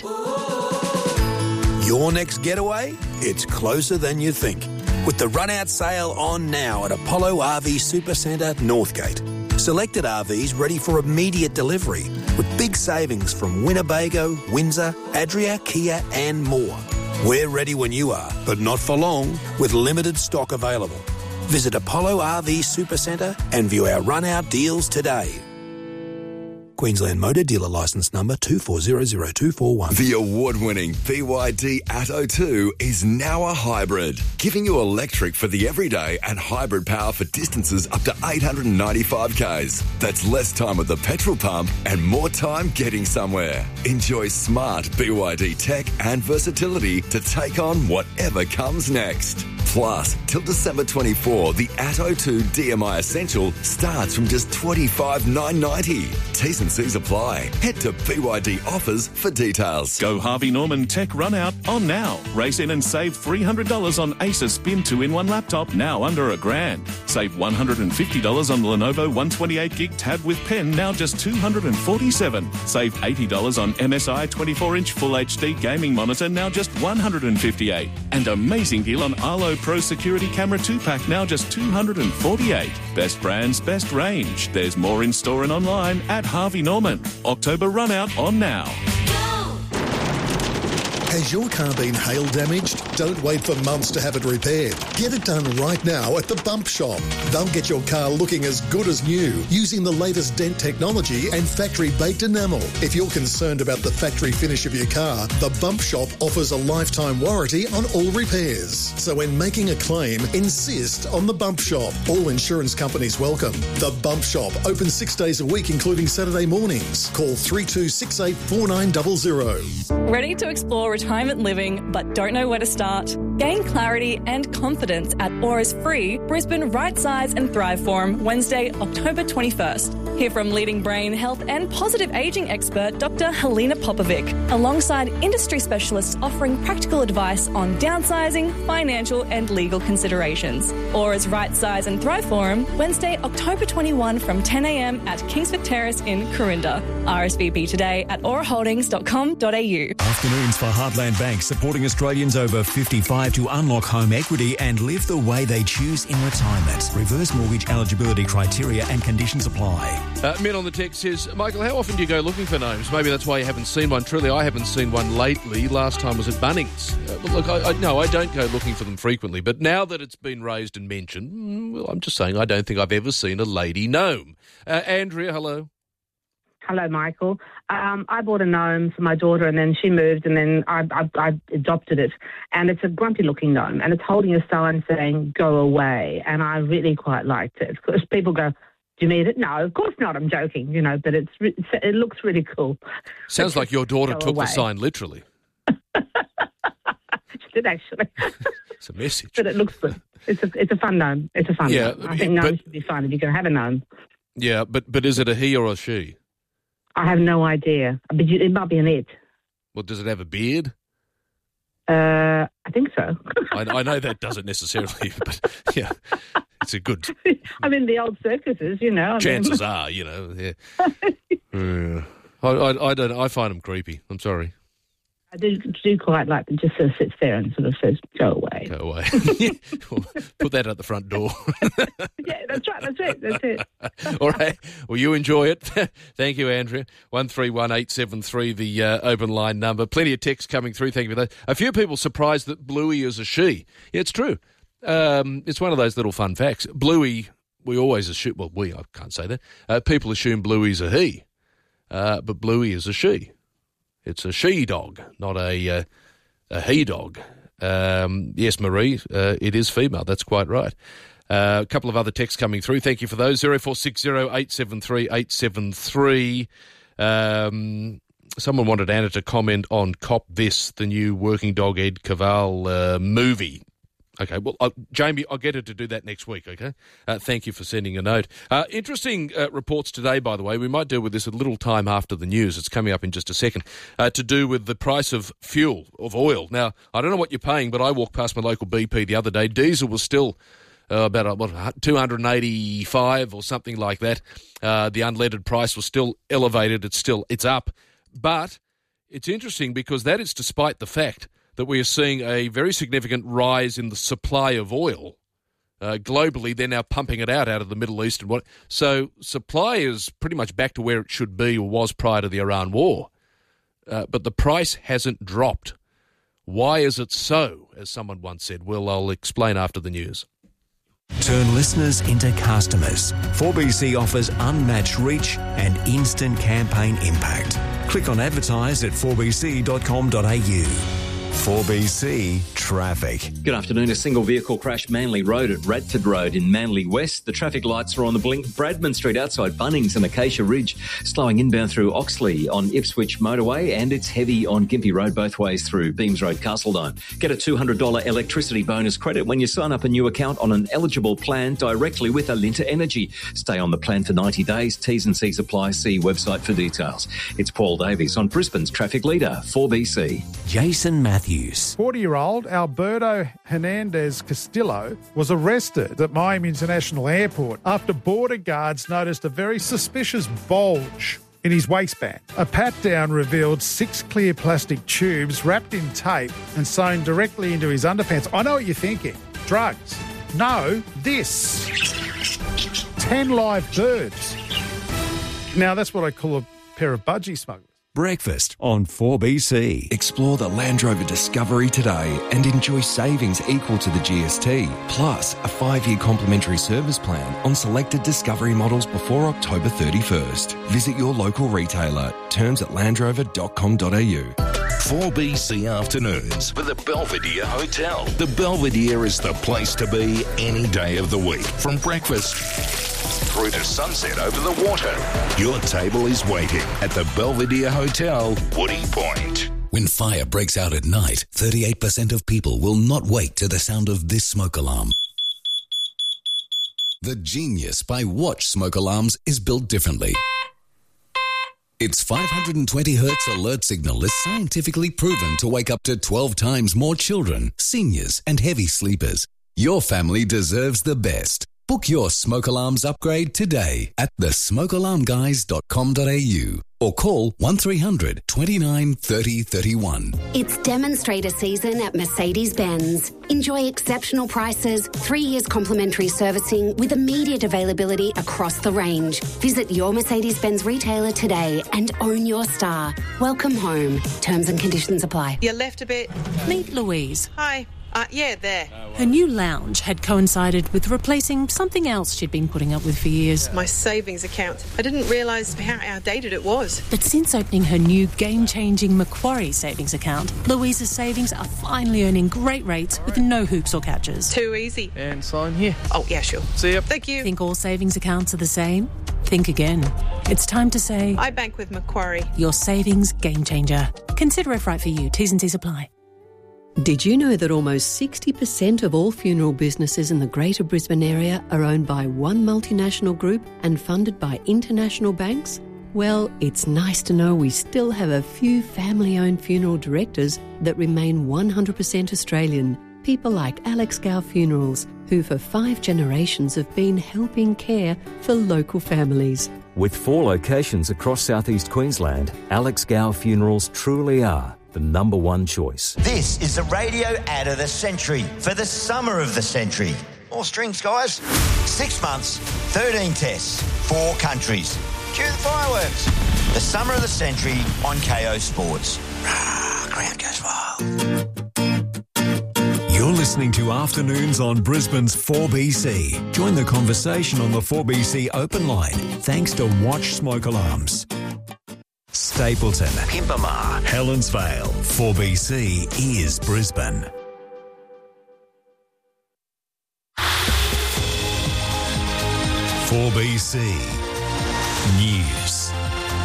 Your next getaway? It's closer than you think. With the run-out sale on now at Apollo RV Supercentre, Northgate. Selected RVs ready for immediate delivery with big savings from Winnebago, Windsor, Adria, Kia and more. We're ready when you are, but not for long, with limited stock available. Visit Apollo RV Supercentre and view our run-out deals today. Queensland Motor Dealer Licence Number 2400241. The award-winning BYD Atto 2 is now a hybrid, giving you electric for the everyday and hybrid power for distances up to 895 k's. That's less time at the petrol pump and more time getting somewhere. Enjoy smart BYD tech and versatility to take on whatever comes next. Plus, till December 24, the Atto 2 DMI Essential starts from just $25,990. T's and C's apply. Head to BYD Offers for details. Go Harvey Norman Tech Run Out on now. Race in and save $300 on Acer Spin 2-in-1 laptop, now under $1,000. Save $150 on the Lenovo 128GB tab with pen, now just $247. Save $80 on MSI 24-inch Full HD gaming monitor, now just $158. And amazing deal on Arlo Pro Security Camera 2-pack, now just $248. Best brands, best range. There's more in store and online at Harvey Norman. October run out on now. Has your car been hail damaged? Don't wait for months to have it repaired. Get it done right now at the Bump Shop. They'll get your car looking as good as new using the latest dent technology and factory-baked enamel. If you're concerned about the factory finish of your car, the Bump Shop offers a lifetime warranty on all repairs. So when making a claim, insist on the Bump Shop. All insurance companies welcome. The Bump Shop, open 6 days a week, including Saturday mornings. Call 3268 4900. Ready to explore retirement living but don't know where to start? Gain clarity and confidence at Aura's free Brisbane Right Size and Thrive Forum, Wednesday, October 21st. Hear from leading brain health and positive ageing expert Dr. Helena Popovic, alongside industry specialists offering practical advice on downsizing, financial and legal considerations. Aura's Right Size and Thrive Forum, Wednesday, October 21 from 10 a.m. at Kingsford Terrace in Corinda. RSVP today at auraholdings.com.au. Afternoons for Heartland Bank, supporting Australians over 55 to unlock home equity and live the way they choose in retirement. Reverse mortgage eligibility criteria and conditions apply. Min on the text says, Michael, how often do you go looking for gnomes? Maybe that's why you haven't seen one. Truly, I haven't seen one lately. Last time was at Bunnings. But look, I don't go looking for them frequently. But now that it's been raised and mentioned, well, I'm just saying I don't think I've ever seen a lady gnome. Andrea, hello. Hello, Michael. I bought a gnome for my daughter, and then she moved, and then I adopted it. And it's a grumpy-looking gnome, and it's holding a sign saying, go away. And I really quite liked it. Because people go, do you mean it? No, of course not. I'm joking, but it looks really cool. Sounds like your daughter took the sign literally. She did, actually. It's a message. But it looks good. It's a fun gnome. It's a fun gnome. I think gnomes should be fun if you can have a gnome. Yeah, but is it a he or a she? I have no idea. But it might be an it. Well, does it have a beard? I think so. I know that doesn't necessarily, but yeah, it's a good. I mean, the old circuses, Chances are, yeah. I don't. I find them creepy. I'm sorry. I do quite like it. Just sort of sits there and sort of says, "Go away." Go away. Put that at the front door. Yeah, that's right. That's it. All right. Well, you enjoy it. Thank you, Andrea. 131873, the open line number. Plenty of texts coming through. Thank you for that. A few people surprised that Bluey is a she. Yeah, it's true. It's one of those little fun facts. Bluey, we always assume. Well, I can't say that. People assume Bluey's a he, but Bluey is a she. It's a she-dog, not a he-dog. Yes, Marie, it is female. That's quite right. A couple of other texts coming through. Thank you for those. 0460 873 873. Someone wanted Anna to comment on Cop This, the new Working Dog Ed Cavall movie. Okay, well, Jamie, I'll get her to do that next week, okay? Thank you for sending a note. Interesting reports today, by the way. We might deal with this a little time after the news. It's coming up in just a second. To do with the price of fuel, of oil. Now, I don't know what you're paying, but I walked past my local BP the other day. Diesel was still about 285 or something like that. The unleaded price was still elevated. It's up. But it's interesting because that is despite the fact that we are seeing a very significant rise in the supply of oil. Globally, they're now pumping it out of the Middle East. So supply is pretty much back to where it should be or was prior to the Iran war. But the price hasn't dropped. Why is it so, as someone once said? Well, I'll explain after the news. Turn listeners into customers. 4BC offers unmatched reach and instant campaign impact. Click on advertise at 4bc.com.au. 4BC Traffic. Good afternoon. A single vehicle crashed Manly Road at Radford Road in Manly West. The traffic lights are on the blink. Bradman Street outside Bunnings and Acacia Ridge, slowing inbound through Oxley on Ipswich Motorway, and it's heavy on Gympie Road both ways through Beams Road, Castledome. Get a $200 electricity bonus credit when you sign up a new account on an eligible plan directly with Alinta Energy. Stay on the plan for 90 days. T's and C's apply. See website for details. It's Paul Davies on Brisbane's traffic leader, 4BC. Jason Matthews. 40-year-old Alberto Hernandez Castillo was arrested at Miami International Airport after border guards noticed a very suspicious bulge in his waistband. A pat-down revealed 6 clear plastic tubes wrapped in tape and sewn directly into his underpants. I know what you're thinking. Drugs. No, this. 10 live birds. Now, that's what I call a pair of budgie smugglers. Breakfast on 4BC. Explore the Land Rover Discovery today and enjoy savings equal to the GST, plus a 5-year complimentary service plan on selected Discovery models before October 31st. Visit your local retailer. Terms at landrover.com.au. 4BC Afternoons with the Belvedere Hotel. The Belvedere is the place to be any day of the week. From breakfast through to sunset over the water. Your table is waiting at the Belvedere Hotel, Woody Point. When fire breaks out at night, 38% of people will not wake to the sound of this smoke alarm. The Genius by Watch smoke alarms is built differently. Its 520 Hz alert signal is scientifically proven to wake up to 12 times more children, seniors, and heavy sleepers. Your family deserves the best. Book your smoke alarms upgrade today at thesmokealarmguys.com.au. or call 1300 29 30 31. It's demonstrator season at Mercedes-Benz. Enjoy exceptional prices, 3 years complimentary servicing with immediate availability across the range. Visit your Mercedes-Benz retailer today and own your star. Welcome home. Terms and conditions apply. You left a bit. Meet Louise. Hi. Yeah, there. Her new lounge had coincided with replacing something else she'd been putting up with for years. My savings account. I didn't realise how outdated it was. But since opening her new game-changing Macquarie savings account, Louise's savings are finally earning great rates with no hoops or catches. Too easy. And sign here. Oh, yeah, sure. See ya. Thank you. Think all savings accounts are the same? Think again. It's time to say... I bank with Macquarie. Your savings game changer. Consider if right for you. T's and C's apply. Did you know that almost 60% of all funeral businesses in the Greater Brisbane area are owned by one multinational group and funded by international banks? Well, it's nice to know we still have a few family-owned funeral directors that remain 100% Australian. People like Alex Gow Funerals, who for 5 generations have been helping care for local families. With 4 locations across southeast Queensland, Alex Gow Funerals truly are the number one choice. This is the radio ad of the century for the summer of the century. More strings, guys. 6 months, 13 tests, 4 countries. Cue the fireworks. The summer of the century on KO Sports. Crowd goes wild. You're listening to Afternoons on Brisbane's 4BC. Join the conversation on the 4BC open line thanks to Watch Smoke Alarms. Stapleton, Pimpama, Helensvale, 4BC is Brisbane. "4BC News."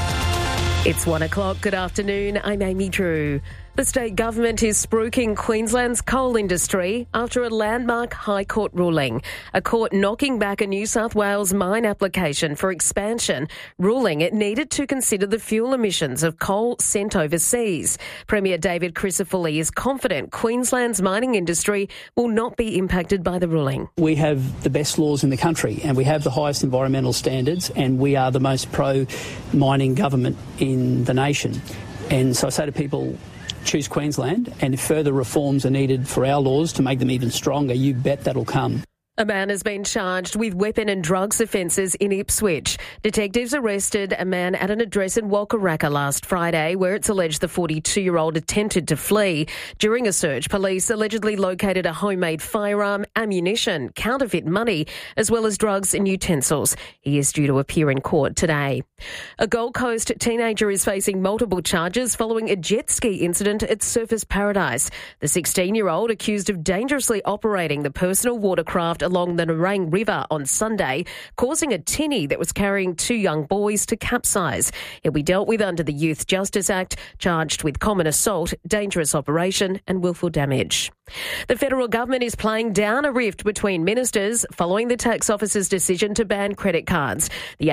It's 1 o'clock. Good afternoon. I'm Amy Drew. The state government is spruiking Queensland's coal industry after a landmark High Court ruling. A court knocking back a New South Wales mine application for expansion, ruling it needed to consider the fuel emissions of coal sent overseas. Premier David Crisafulli is confident Queensland's mining industry will not be impacted by the ruling. We have the best laws in the country and we have the highest environmental standards and we are the most pro-mining government in the nation. And so I say to people, choose Queensland, and if further reforms are needed for our laws to make them even stronger, you bet that'll come. A man has been charged with weapon and drugs offences in Ipswich. Detectives arrested a man at an address in Walkaracka last Friday where it's alleged the 42-year-old attempted to flee. During a search, police allegedly located a homemade firearm, ammunition, counterfeit money, as well as drugs and utensils. He is due to appear in court today. A Gold Coast teenager is facing multiple charges following a jet ski incident at Surfers Paradise. The 16-year-old accused of dangerously operating the personal watercraft along the Nerang River on Sunday, causing a tinny that was carrying 2 young boys to capsize. He'll be dealt with under the Youth Justice Act, charged with common assault, dangerous operation and willful damage. The federal government is playing down a rift between ministers following the tax office's decision to ban credit cards. The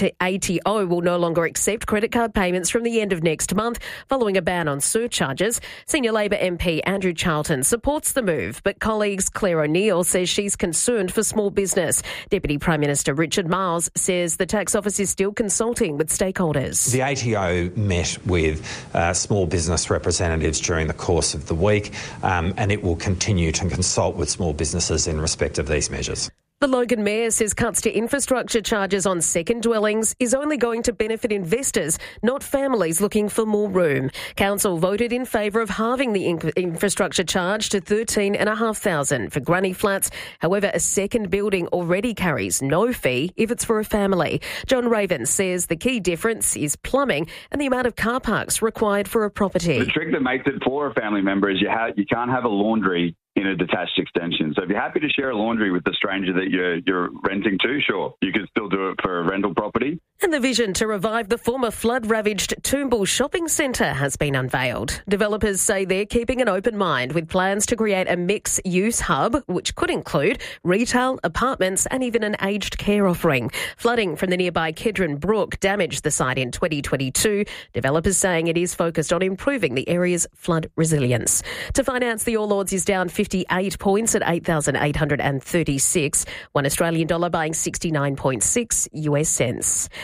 ATO will no longer accept credit card payments from the end of next month following a ban on surcharges. Senior Labor MP Andrew Charlton supports the move, but colleagues Claire O'Neill says she's concerned for small business. Deputy Prime Minister Richard Marles says the tax office is still consulting with stakeholders. The ATO met with small business representatives during the course of the week and it will continue to consult with small businesses in respect of these measures. The Logan Mayor says cuts to infrastructure charges on second dwellings is only going to benefit investors, not families looking for more room. Council voted in favour of halving the infrastructure charge to $13,500 for granny flats. However, a second building already carries no fee if it's for a family. John Raven says the key difference is plumbing and the amount of car parks required for a property. The trick that makes it for a family member is you can't have a laundry in a detached extension. So if you're happy to share a laundry with the stranger that you're renting to, sure, you can still do it for a rental property. And the vision to revive the former flood-ravaged Toombul Shopping Centre has been unveiled. Developers say they're keeping an open mind with plans to create a mixed-use hub, which could include retail, apartments and even an aged care offering. Flooding from the nearby Kedron Brook damaged the site in 2022. Developers saying it is focused on improving the area's flood resilience. To finance the All Ords is down 58 points at 8,836. One Australian dollar buying 69.6 US cents.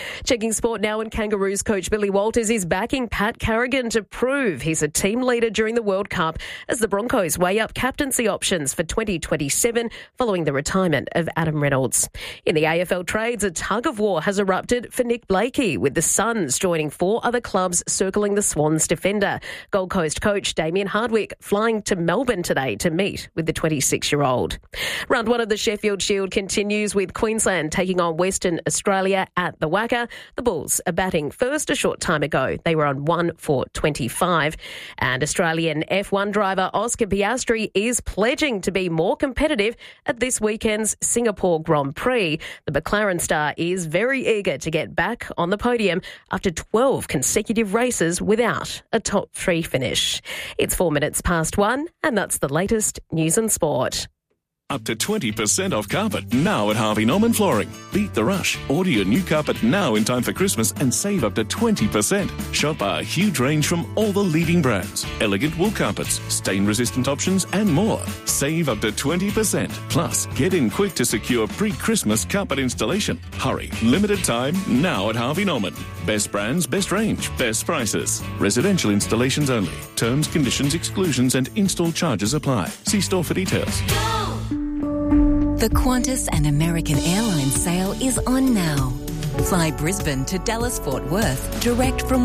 Checking sport now, and Kangaroos coach Billy Walters is backing Pat Carrigan to prove he's a team leader during the World Cup as the Broncos weigh up captaincy options for 2027 following the retirement of Adam Reynolds. In the AFL trades, a tug-of-war has erupted for Nick Blakey, with the Suns joining 4 other clubs circling the Swans defender. Gold Coast coach Damien Hardwick flying to Melbourne today to meet with the 26-year-old. Round 1 of the Sheffield Shield continues with Queensland taking on Western Australia at the Wacker. The Bulls are batting first a short time ago. They were on 1 for 25. And Australian F1 driver Oscar Piastri is pledging to be more competitive at this weekend's Singapore Grand Prix. The McLaren star is very eager to get back on the podium after 12 consecutive races without a top 3 finish. It's 4 minutes past 1, and that's the latest news and sport. Up to 20% off carpet now at Harvey Norman Flooring. Beat the rush. Order your new carpet now in time for Christmas and save up to 20%. Shop our huge range from all the leading brands. Elegant wool carpets, stain-resistant options and more. Save up to 20%. Plus, get in quick to secure pre-Christmas carpet installation. Hurry. Limited time now at Harvey Norman. Best brands, best range, best prices. Residential installations only. Terms, conditions, exclusions and install charges apply. See store for details. The Qantas and American Airlines sale is on now. Fly Brisbane to Dallas Fort Worth direct from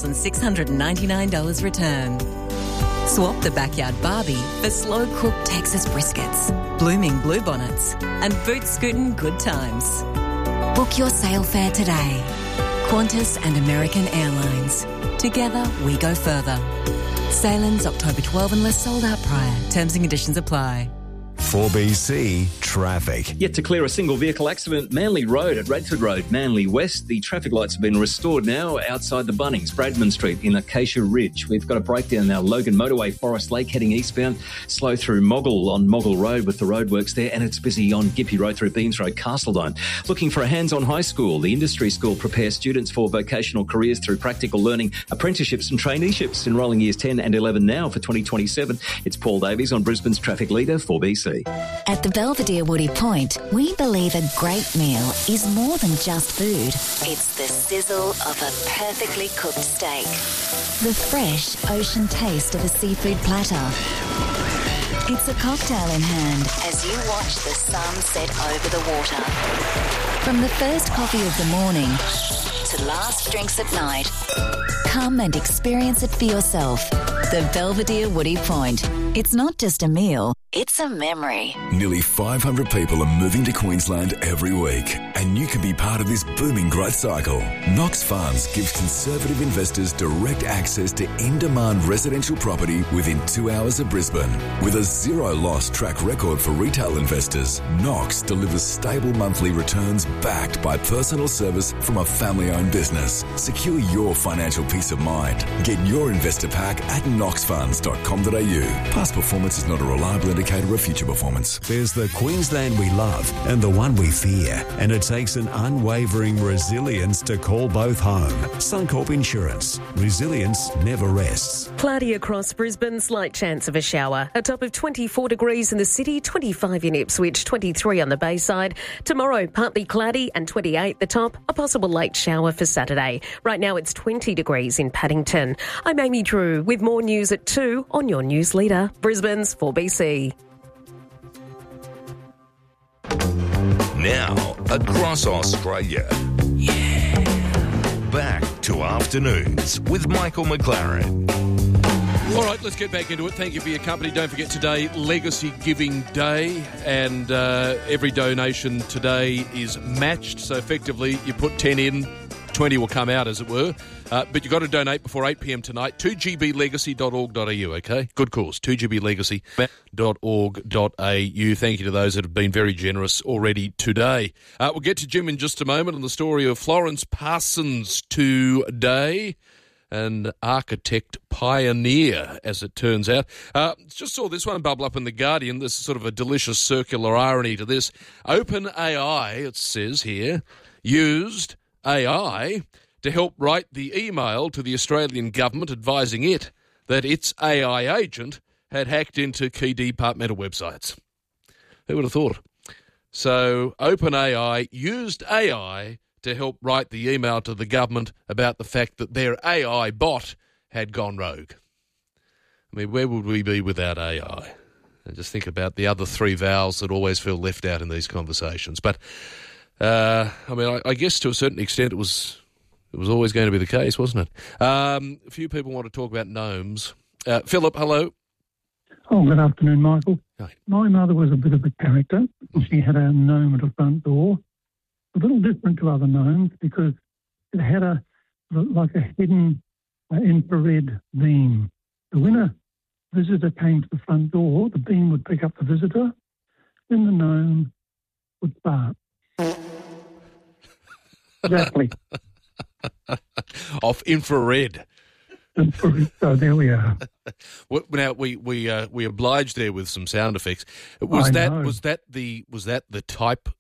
$1,699 return. Swap the backyard barbie for slow-cooked Texas briskets, blooming bluebonnets and boot-scootin' good times. Book your sail fare today. Qantas and American Airlines. Together we go further. Sail ends October 12 unless sold out prior. Terms and conditions apply. 4BC Traffic. Yet to clear a single vehicle accident, Manly Road at Radford Road, Manly West. The traffic lights have been restored now outside the Bunnings, Bradman Street in Acacia Ridge. We've got a breakdown now. Logan Motorway, Forest Lake heading eastbound. Slow through Moggle on Moggle Road with the roadworks there. And it's busy on Gippy Road through Beams Road, Castledine. Looking for a hands-on high school. The industry school prepares students for vocational careers through practical learning, apprenticeships and traineeships. Enrolling years 10 and 11 now for 2027. It's Paul Davies on Brisbane's Traffic Leader, 4BC. At the Belvedere Woody Point, we believe a great meal is more than just food. It's the sizzle of a perfectly cooked steak, the fresh ocean taste of a seafood platter. It's a cocktail in hand as you watch the sun set over the water. From the first coffee of the morning to last drinks at night, come and experience it for yourself. The Belvedere Woody Point. It's not just a meal, it's a memory. Nearly 500 people are moving to Queensland every week, and you can be part of this booming growth cycle. Knox Funds gives conservative investors direct access to in-demand residential property within 2 hours of Brisbane. With a zero-loss track record for retail investors, Knox delivers stable monthly returns backed by personal service from a family-owned business. Secure your financial peace of mind. Get your investor pack at knoxfunds.com.au. Past performance is not a reliable indicator of future performance. There's the Queensland we love and the one we fear, and it takes an unwavering resilience to call both home. Suncorp Insurance. Resilience never rests. Cloudy across Brisbane, slight chance of a shower. A top of 24 degrees in the city, 25 in Ipswich, 23 on the Bayside. Tomorrow, partly cloudy and 28 the top. A possible late shower for Saturday. Right now, it's 20 degrees in Paddington. I'm Amy Drew with more news at 2 on your news leader, Brisbane's 4BC. Now, across Australia. Yeah. Back to Afternoons with Michael McLaren. All right, let's get back into it. Thank you for your company. Don't forget today, Legacy Giving Day, and every donation today is matched. So effectively, you put 10 in, 20 will come out, as it were. But you've got to donate before 8 p.m. tonight. 2gblegacy.org.au, okay? Good cause. 2gblegacy.org.au. Thank you to those that have been very generous already today. We'll get to Jim in just a moment on the story of Florence Parsons today. An architect pioneer, as it turns out. Just saw this one bubble up in The Guardian. There's sort of a delicious circular irony to this. OpenAI, it says here, used AI to help write the email to the Australian government advising it that its AI agent had hacked into key departmental websites. Who would have thought? So OpenAI used AI to help write the email to the government about the fact that their AI bot had gone rogue. I mean, where would we be without AI? And just think about the other three vowels that always feel left out in these conversations. But, I mean, I guess to a certain extent it was always going to be the case, wasn't it? A few people want to talk about gnomes. Philip, hello. Oh, good afternoon, Michael. Hi. My mother was a bit of a character. She had a gnome at her front door, a little different to other gnomes because it had a hidden infrared beam. So when a visitor came to the front door, the beam would pick up the visitor, then the gnome would bark. Exactly. Off infrared. So there we are. Now we obliged there with some sound effects. Was that the type